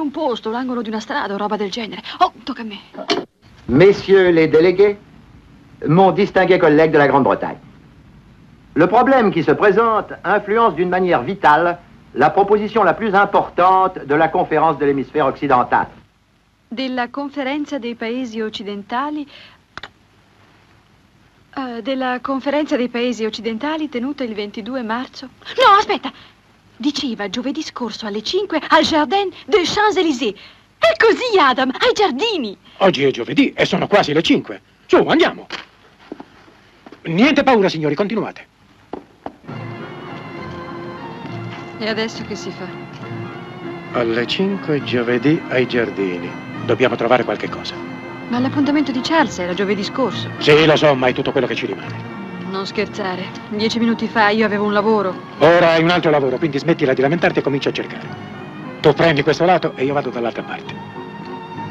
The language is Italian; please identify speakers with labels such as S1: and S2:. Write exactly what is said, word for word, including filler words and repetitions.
S1: un posto, l'angolo di una strada o roba del genere. Oh, tocca a me.
S2: Messieurs les délégués, mon distingué collègue de la Grande-Bretagne. Le problème qui se présente influence d'une manière vitale la proposition la plus importante de la conférence de l'hémisphère occidental.
S1: Della conferenza dei paesi occidentali... Uh, della conferenza dei paesi occidentali tenuta il ventidue marzo... No, aspetta! Diceva giovedì scorso alle cinque al Jardin des Champs-Élysées. È così, Adam, ai giardini.
S3: Oggi è giovedì e sono quasi le cinque. Su, andiamo. Niente paura, signori, continuate.
S1: E adesso che si fa?
S3: Alle cinque giovedì ai giardini. Dobbiamo trovare qualche cosa.
S1: Ma l'appuntamento di Charles era giovedì scorso.
S3: Sì, lo so, ma è tutto quello che ci rimane.
S1: Non scherzare. Dieci minuti fa io avevo un lavoro.
S3: Ora hai un altro lavoro, quindi smettila di lamentarti e comincia a cercare. Tu prendi questo lato e io vado dall'altra parte.